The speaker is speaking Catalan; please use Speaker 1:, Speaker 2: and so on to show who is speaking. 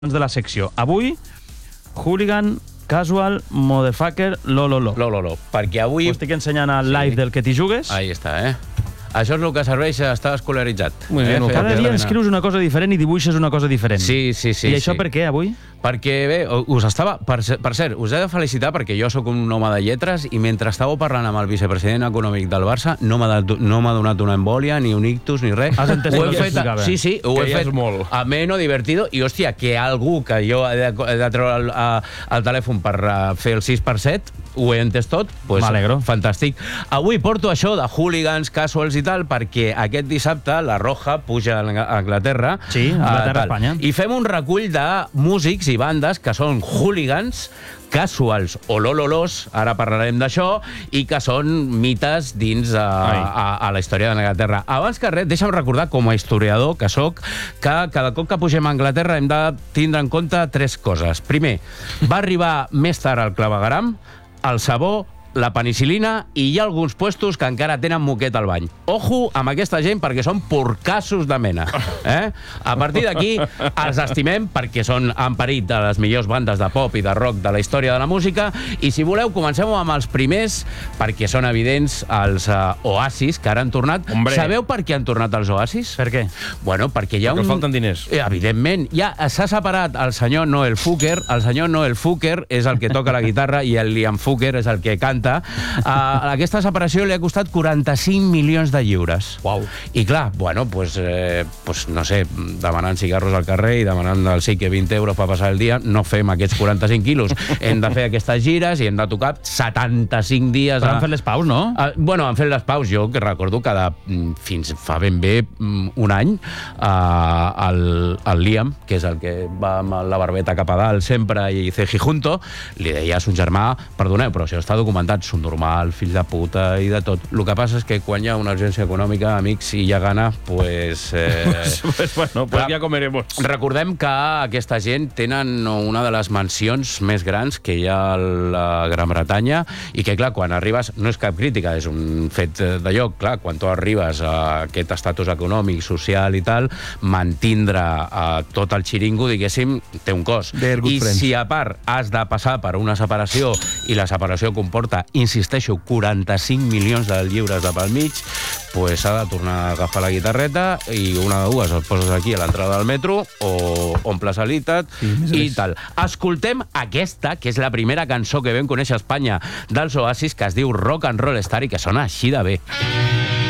Speaker 1: de la secció. Avui, hooligan, casual, motherfucker, lololo.
Speaker 2: Lololo, perquè avui...
Speaker 1: Ho estic ensenyant al live del que t'hi jugues.
Speaker 2: Ahí està, Això és el que serveix a estar escolaritzat.
Speaker 1: Muy bien, cada dia escrius una cosa diferent i dibuixes una cosa diferent.
Speaker 2: Sí.
Speaker 1: I això per què, avui?
Speaker 2: Perquè, bé, us estava... Per cert, us he de felicitar perquè jo sóc un home de lletres i mentre estàveu parlant amb el vicepresident econòmic del Barça no m'ha donat una embòlia, ni un ictus, ni res.
Speaker 1: Has entès el que explicava?
Speaker 2: Sí, ho he fet molt ameno, divertido, i, hòstia, que algú que jo he de treure el telèfon per fer el 6x7, ho he entès tot, doncs fantàstic. Avui porto això de hooligans, casuals i tal, perquè aquest dissabte la Roja puja a Anglaterra.
Speaker 1: Sí, Anglaterra, Espanya.
Speaker 2: I fem un recull de músics i bandes que són hooligans, casuals o lololos, ara parlarem d'això, i que són mites dins a la història d'Anglaterra. Abans que res, deixa'm recordar, com a historiador que sóc, que cada cop que pugem a Anglaterra hem de tindre en compte tres coses. Primer, va arribar més tard el clavegueram, el sabó, la penicil·lina, i hi ha alguns puestos que encara tenen moquet al bany. Ojo amb aquesta gent perquè són porcassos de mena. A partir d'aquí els estimem perquè han parit de les millors bandes de pop i de rock de la història de la música, i si voleu comencem amb els primers perquè són evidents els Oasis, que ara han tornat. Sabeu per què han tornat els Oasis?
Speaker 1: Per què?
Speaker 2: Bueno, perquè hi ha
Speaker 3: perquè falten diners.
Speaker 2: Evidentment. Ja s'ha separat el senyor Noel Fugger. El senyor Noel Fugger és el que toca la guitarra i el Liam Fugger és el que canta. Aquesta separació li ha costat 45 milions de lliures.
Speaker 1: Uau.
Speaker 2: I clar, bueno, pues, no sé, demanant cigarros al carrer i demanant al psique 20 euros per passar el dia, no fem aquests 45 quilos. Hem de fer aquestes gires i hem de tocar 75 dies...
Speaker 1: Però han fet les paus, no?
Speaker 2: Bueno, han fet les paus. Jo que recordo que fins fa ben bé un any el Liam, que és el que va amb la barbeta cap a dalt sempre i cegi junto, li deia a son germà, perdoneu, però això està documentat, són normal, fill de puta i de tot. El que passa és que quan hi ha una urgència econòmica, amics, i hi ha gana, pues
Speaker 1: bueno, pues ja comeremos.
Speaker 2: Recordem que aquesta gent tenen una de les mansions més grans que hi ha a la Gran Bretanya i que, clar, quan arribes, no és cap crítica, és un fet de lloc, clar, quan tu arribes a aquest estatus econòmic, social i tal, mantindre tot el xiringo, diguéssim, té un cost. I si a part has de passar per una separació i la separació comporta, insisteixo, 45 milions de lliures de pel mig, pues s'ha de tornar a agafar la guitarreta i una de dues et poses aquí a l'entrada del metro o omples alitat i tal. Escoltem aquesta, que és la primera cançó que vam conèixer a Espanya dels Oasis, que es diu Rock and Roll Star i que sona així de bé.